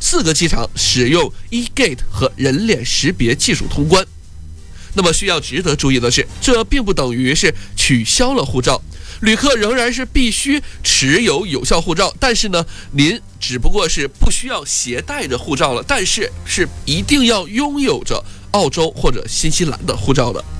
4个机场使用 e-gate 和人脸识别技术通关。那么需要值得注意的是，这并不等于是取消了护照，旅客仍然是必须持有有效护照，但是呢，您只不过是不需要携带着护照了，但是是一定要拥有着澳洲或者新西兰的护照的。